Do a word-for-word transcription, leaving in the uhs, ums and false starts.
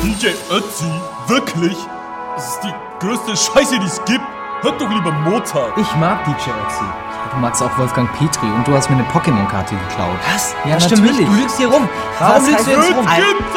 D J Ötzi? Wirklich? Das ist die größte Scheiße, die es gibt. Hört doch lieber Mozart. Ich mag D J Ötzi. Du magst auch Wolfgang Petri und du hast mir eine Pokémon-Karte geklaut. Was? Ja, Das stimmt natürlich. nicht. Du lügst hier rum. Warum Was lügst du heißt- jetzt rum? Gib